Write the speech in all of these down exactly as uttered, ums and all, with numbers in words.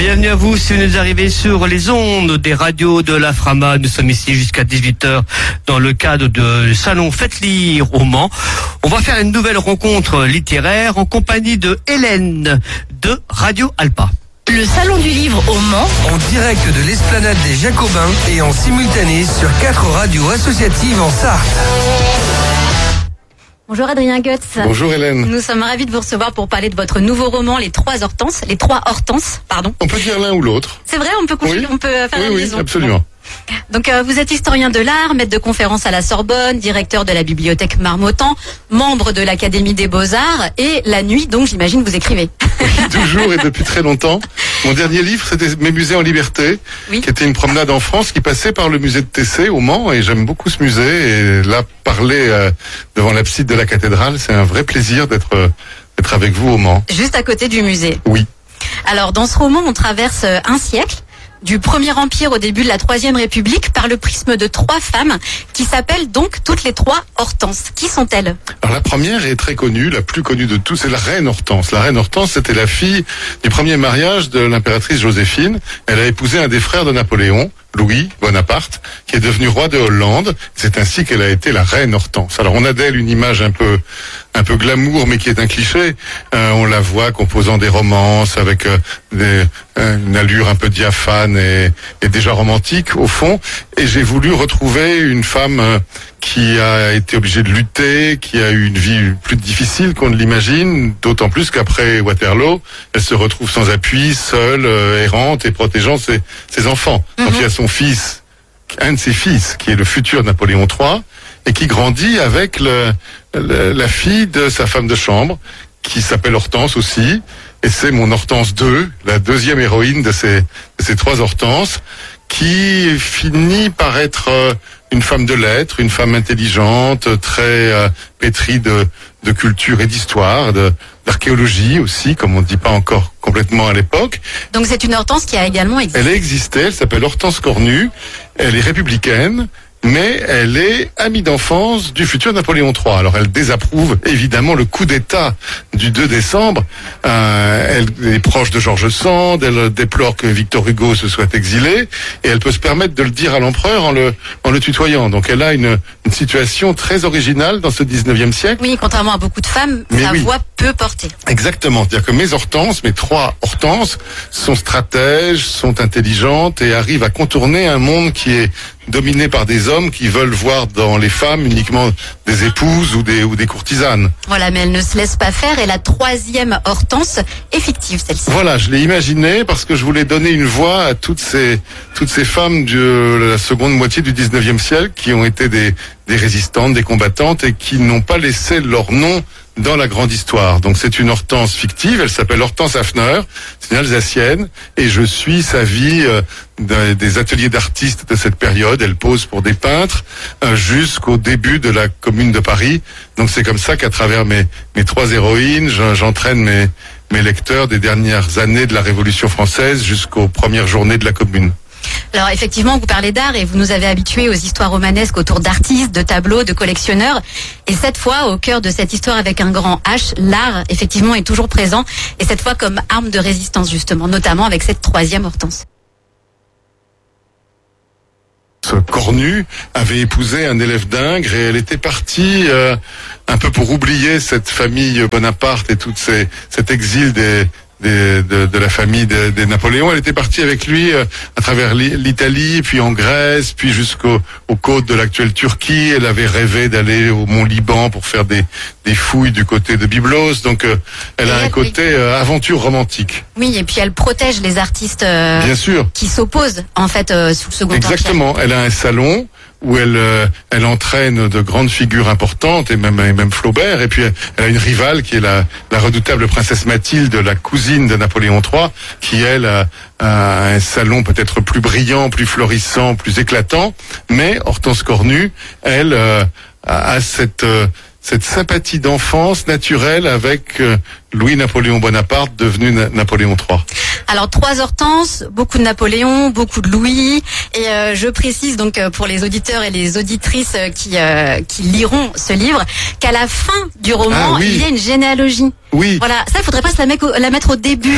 Bienvenue à vous si vous nous arrivez sur les ondes des radios de la Frama. Nous sommes ici jusqu'à dix-huit heures dans le cadre du salon Faites lire au Mans. On va faire une nouvelle rencontre littéraire en compagnie de Hélène de Radio Alpa. Le salon du livre au Mans, en direct de l'esplanade des Jacobins et en simultané sur quatre radios associatives en Sarthe. Bonjour Adrien Goetz. Bonjour Hélène. Nous sommes ravis de vous recevoir pour parler de votre nouveau roman, Les Trois Hortenses. Les Trois Hortenses, pardon. On peut dire l'un ou l'autre. C'est vrai, on peut, oui. on peut faire oui, la oui, liaison. Oui, absolument. Donc euh, vous êtes historien de l'art, maître de conférences à la Sorbonne, directeur de la bibliothèque Marmottan, membre de l'Académie des Beaux-Arts et la nuit, donc j'imagine vous écrivez. Oui, toujours et depuis très longtemps. Mon dernier livre, c'était Mes musées en liberté, oui. qui était une promenade en France qui passait par le musée de Tessé au Mans, et j'aime beaucoup ce musée. Et là, parler euh, devant l'abside de la cathédrale, c'est un vrai plaisir d'être euh, d'être avec vous au Mans. Juste à côté du musée. Oui. Alors dans ce roman, on traverse un siècle. Du Premier Empire au début de la Troisième République par le prisme de trois femmes qui s'appellent donc toutes les trois Hortense. Qui sont-elles? Alors la première est très connue, la plus connue de tous, c'est la reine Hortense. La reine Hortense, c'était la fille du premier mariage de l'impératrice Joséphine. Elle a épousé un des frères de Napoléon, Louis Bonaparte, qui est devenu roi de Hollande. C'est ainsi qu'elle a été la reine Hortense. Alors on a d'elle une image un peu un peu glamour, mais qui est un cliché. Euh, on la voit composant des romances avec euh, des, euh, une allure un peu diaphane et, et déjà romantique au fond. Et j'ai voulu retrouver une femme euh, qui a été obligée de lutter, qui a eu une vie plus difficile qu'on ne l'imagine, d'autant plus qu'après Waterloo, elle se retrouve sans appui, seule, euh, errante et protégeant ses, ses enfants. Mm-hmm. Donc il y a son fils, un de ses fils, qui est le futur Napoléon trois, et qui grandit avec le, le, la fille de sa femme de chambre, qui s'appelle Hortense aussi, et c'est mon Hortense deux, la deuxième héroïne de ces, de ces trois Hortenses, qui finit par être euh, une femme de lettres, une femme intelligente, très euh, pétrie de, de culture et d'histoire, de, d'archéologie aussi, comme on ne dit pas encore complètement à l'époque. Donc c'est une Hortense qui a également existé. Elle a existé, elle s'appelle Hortense Cornu, elle est républicaine, mais elle est amie d'enfance du futur Napoléon trois. Alors elle désapprouve évidemment le coup d'État du deux décembre. Euh, elle est proche de George Sand, elle déplore que Victor Hugo se soit exilé, et elle peut se permettre de le dire à l'empereur en le, en le tutoyant. Donc elle a une, une situation très originale dans ce dix-neuvième siècle. Oui, contrairement à beaucoup de femmes, mais sa oui. voix peut porter. Exactement, c'est-à-dire que mes Hortenses, mes trois Hortenses, sont stratèges, sont intelligentes et arrivent à contourner un monde qui est dominé par des hommes qui veulent voir dans les femmes uniquement des épouses ou des, ou des courtisanes. Voilà, mais elle ne se laisse pas faire, et la troisième Hortense est fictive, celle-ci. Voilà, je l'ai imaginée parce que je voulais donner une voix à toutes ces, toutes ces femmes de la seconde moitié du dix-neuvième siècle qui ont été des, des résistantes, des combattantes et qui n'ont pas laissé leur nom dans la grande histoire. Donc c'est une Hortense fictive, elle s'appelle Hortense Hafner, c'est une Alsacienne, et je suis sa vie euh, des ateliers d'artistes de cette période. Elle pose pour des peintres euh, jusqu'au début de la Commune de Paris. Donc c'est comme ça qu'à travers mes, mes trois héroïnes, j'entraîne mes, mes lecteurs des dernières années de la Révolution française jusqu'aux premières journées de la Commune. Alors effectivement, vous parlez d'art et vous nous avez habitués aux histoires romanesques autour d'artistes, de tableaux, de collectionneurs. Et cette fois, au cœur de cette histoire avec un grand H, l'art, effectivement, est toujours présent. Et cette fois comme arme de résistance, justement, notamment avec cette troisième Hortense. Cornu avait épousé un élève d'Ingres, et elle était partie euh, un peu pour oublier cette famille Bonaparte et tout ces, cet exil des... Des, de, de la famille des de Napoléon. Elle était partie avec lui euh, à travers l'Italie, puis en Grèce, puis jusqu'aux aux côtes de l'actuelle Turquie. Elle avait rêvé d'aller au Mont Liban pour faire des, des fouilles du côté de Byblos. Donc euh, elle et a elle, un côté oui. euh, aventure romantique. Oui, et puis elle protège les artistes euh, Bien sûr. qui s'opposent en fait euh, sous le Second Empire. Exactement. Elle a un salon où elle euh, elle entraîne de grandes figures importantes, et même et même Flaubert, et puis elle a une rivale qui est la la redoutable princesse Mathilde, la cousine de Napoléon trois, qui elle a, a un salon peut-être plus brillant, plus florissant, plus éclatant, mais Hortense Cornu, elle euh, a, a cette euh, cette sympathie d'enfance naturelle avec euh, Louis-Napoléon Bonaparte, devenu Na- Napoléon trois. Alors trois Hortense, beaucoup de Napoléon, beaucoup de Louis, et euh, je précise donc euh, pour les auditeurs et les auditrices euh, qui euh, qui liront ce livre qu'à la fin du roman Ah, oui. il y a une généalogie. Oui. Voilà, ça il faudrait pas se la, mettre au, la mettre au début.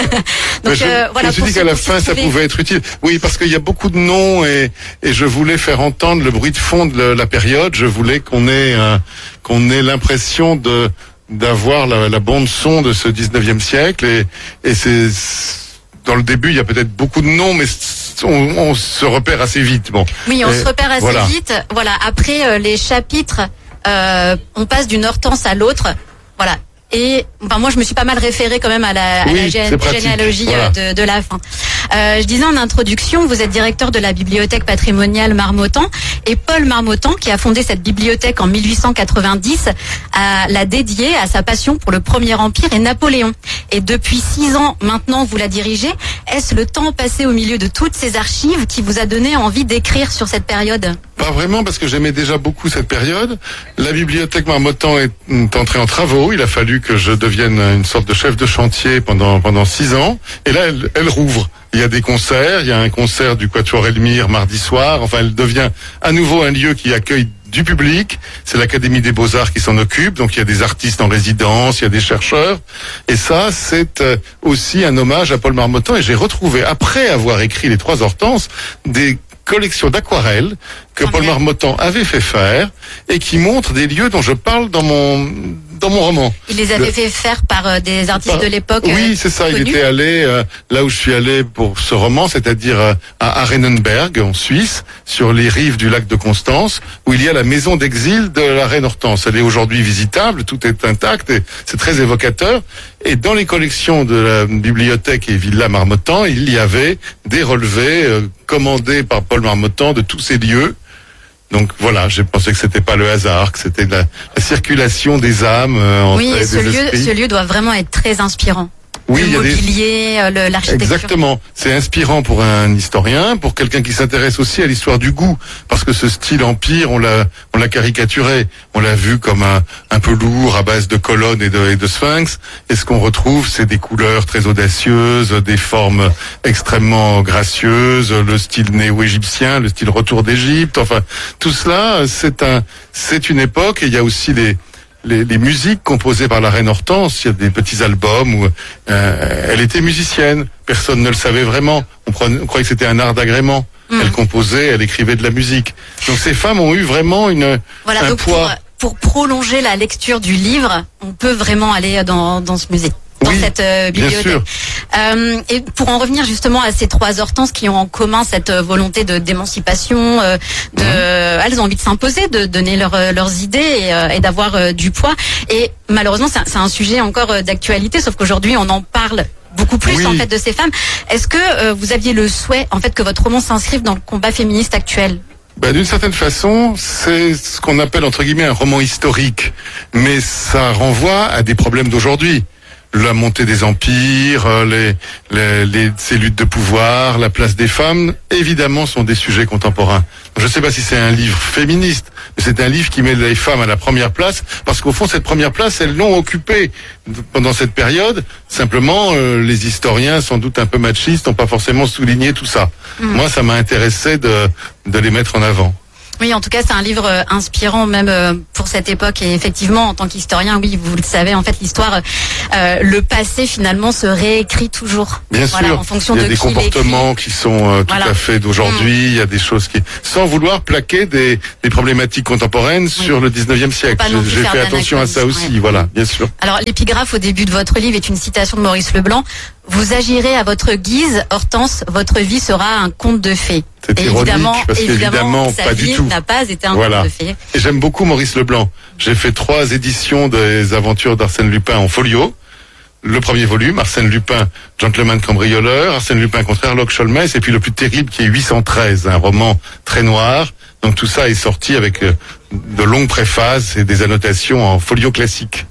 donc je, euh, voilà. je me suis pour dit se- qu'à la pour s'y fin ça retrouver. pouvait être utile. Oui, parce qu'il y a beaucoup de noms et, et je voulais faire entendre le bruit de fond de la, la période. Je voulais qu'on ait euh, qu'on ait l'impression de d'avoir la, la bande son de ce dix-neuvième siècle et, et c'est dans le début il y a peut-être beaucoup de noms mais on, on se repère assez vite. Bon. Oui, on Et se repère assez voilà. vite. Voilà. Après euh, les chapitres, euh, on passe d'une Hortense à l'autre. Voilà. Et enfin, moi, je me suis pas mal référée quand même à la, à Oui, la gé- c'est pratique, généalogie voilà. euh, de, de la fin. Euh, je disais en introduction, vous êtes directeur de la bibliothèque patrimoniale Marmottan et Paul Marmottan, qui a fondé cette bibliothèque en mille huit cent quatre-vingt-dix, a, l'a dédiée à sa passion pour le Premier Empire et Napoléon. Et depuis six ans maintenant, vous la dirigez. Est-ce le temps passé au milieu de toutes ces archives qui vous a donné envie d'écrire sur cette période ? Pas vraiment, parce que j'aimais déjà beaucoup cette période. La bibliothèque Marmottan est est entrée en travaux. Il a fallu que je devienne une sorte de chef de chantier pendant pendant six ans. Et là, elle, elle rouvre. Il y a des concerts. Il y a un concert du Quatuor Elmire mardi soir. Enfin, elle devient à nouveau un lieu qui accueille du public. C'est l'Académie des Beaux-Arts qui s'en occupe. Donc, il y a des artistes en résidence, il y a des chercheurs. Et ça, c'est euh, aussi un hommage à Paul Marmottan. Et j'ai retrouvé, après avoir écrit Les Trois Hortenses, des collection d'aquarelles que Paul Marmottan avait fait faire et qui montre des lieux dont je parle dans mon dans mon roman. Il les avait Le- fait faire par euh, des artistes Par- de l'époque. Oui, euh, c'est ça. Il connus. était allé euh, là où je suis allé pour ce roman, c'est-à-dire euh, à Arenenberg, en Suisse, sur les rives du lac de Constance, où il y a la maison d'exil de la reine Hortense. Elle est aujourd'hui visitable, tout est intact, et c'est très évocateur. Et dans les collections de la bibliothèque et Villa Marmottan, il y avait des relevés euh, commandés par Paul Marmottan de tous ces lieux. Donc voilà, j'ai pensé que c'était pas le hasard, que c'était la, la circulation des âmes euh, entre Oui, et des ce lieu, esprits. ce lieu doit vraiment être très inspirant. Oui, le il y a des- mobilier, euh, le- l'architecture. Exactement. C'est inspirant pour un historien, pour quelqu'un qui s'intéresse aussi à l'histoire du goût, parce que ce style empire, on l'a, on l'a caricaturé, on l'a vu comme un, un peu lourd à base de colonnes et de, et de sphinx. Et ce qu'on retrouve, c'est des couleurs très audacieuses, des formes extrêmement gracieuses, le style néo-égyptien, le style retour d'Égypte. Enfin, tout cela, c'est un, c'est une époque. Et il y a aussi les Les, les musiques composées par la reine Hortense, il y a des petits albums où euh, elle était musicienne, personne ne le savait vraiment, on, prenait, on croyait que c'était un art d'agrément. Mm. Elle composait, elle écrivait de la musique. Donc ces femmes ont eu vraiment une, Voilà, un donc pour, poids. pour prolonger la lecture du livre, on peut vraiment aller dans, dans ce musée, dans Oui, cette euh, bien bibliothèque. sûr. Euh, et pour en revenir justement à ces trois Hortenses qui ont en commun cette euh, volonté de d'émancipation, euh, de, Mhm. elles ont envie de s'imposer, de donner leur, euh, leurs idées et, euh, et d'avoir euh, du poids. Et malheureusement, c'est un, c'est un sujet encore euh, d'actualité, sauf qu'aujourd'hui, on en parle beaucoup plus Oui. en fait de ces femmes. Est-ce que euh, vous aviez le souhait en fait que votre roman s'inscrive dans le combat féministe actuel? Ben, d'une certaine façon, c'est ce qu'on appelle entre guillemets un roman historique, mais ça renvoie à des problèmes d'aujourd'hui. La montée des empires, euh, les, les, les, ces luttes de pouvoir, la place des femmes, évidemment, sont des sujets contemporains. Je ne sais pas si c'est un livre féministe, mais c'est un livre qui met les femmes à la première place, parce qu'au fond, cette première place, elles l'ont occupée pendant cette période. Simplement, euh, les historiens, sans doute un peu machistes, n'ont pas forcément souligné tout ça. Mmh. Moi, ça m'a intéressé de, de les mettre en avant. Oui, en tout cas, c'est un livre euh, inspirant même euh, pour cette époque. Et effectivement, en tant qu'historien, oui, vous le savez, en fait, l'histoire, euh, le passé finalement se réécrit toujours. Bien Voilà, sûr, en fonction il y a de des qui l'écrit. comportements qui sont euh, tout Voilà. à fait d'aujourd'hui. Il y a des choses qui, sans vouloir plaquer des, des problématiques contemporaines sur le dix-neuvième siècle. pas non plus J'ai faire fait attention à ça d'anachronisme, aussi. ouais. Voilà, bien sûr. Alors, l'épigraphe au début de votre livre est une citation de Maurice Leblanc. Vous agirez à votre guise, Hortense, votre vie sera un conte de fées. C'est Et ironique, évidemment, parce évidemment, qu'évidemment, sa pas du vie tout. n'a pas été un Voilà. conte de fées. Et j'aime beaucoup Maurice Leblanc. J'ai fait trois éditions des aventures d'Arsène Lupin en folio. Le premier volume, Arsène Lupin, gentleman cambrioleur, Arsène Lupin contre Herlock Sholmès, et puis le plus terrible qui est huit cent treize, un roman très noir. Donc tout ça est sorti avec euh, de longues préfaces et des annotations en folio classique.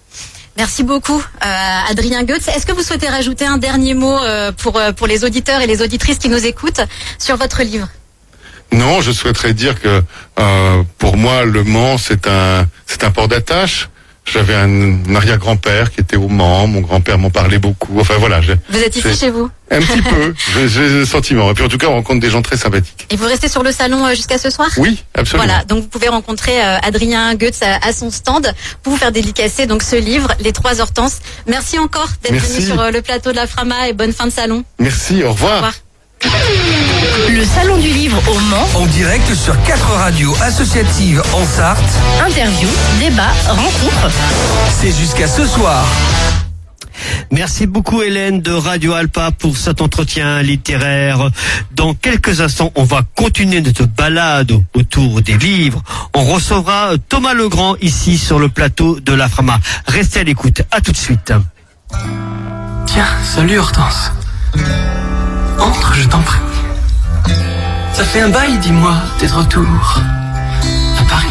Merci beaucoup, euh, Adrien Goetz. Est-ce que vous souhaitez rajouter un dernier mot euh, pour, euh, pour les auditeurs et les auditrices qui nous écoutent sur votre livre? Non, je souhaiterais dire que euh, pour moi, Le Mans, c'est un, c'est un port d'attache. J'avais un arrière-grand-père qui était au Mans, mon grand-père m'en parlait beaucoup. Enfin voilà. J'ai, Vous êtes ici j'ai, chez vous? Un petit peu, j'ai, j'ai le sentiment. Et puis en tout cas, on rencontre des gens très sympathiques. Et vous restez sur le salon euh, jusqu'à ce soir? Oui, absolument. Voilà, donc vous pouvez rencontrer euh, Adrien Goetz à, à son stand pour vous faire dédicacer donc ce livre, Les Trois Hortenses. Merci encore d'être Merci. venu sur euh, le plateau de la Frama et bonne fin de salon. Merci, au revoir. Au revoir. Le Salon du Livre au Mans. En direct sur quatre radios associatives en Sarthe. Interview, débat, rencontre. C'est jusqu'à ce soir. Merci beaucoup Hélène de Radio Alpa pour cet entretien littéraire. Dans quelques instants, on va continuer notre balade autour des livres. On recevra Thomas Legrand ici sur le plateau de la Frama. Restez à l'écoute. À tout de suite. Tiens, salut Hortense. Entre, je t'en prie. Ça fait un bail, dis-moi, t'es de retour à Paris.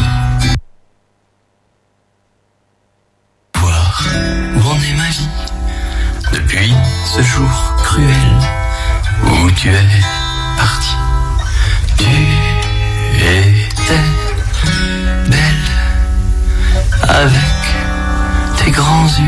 Voir où en est ma vie depuis ce jour cruel où tu es parti. Tu étais belle avec tes grands yeux.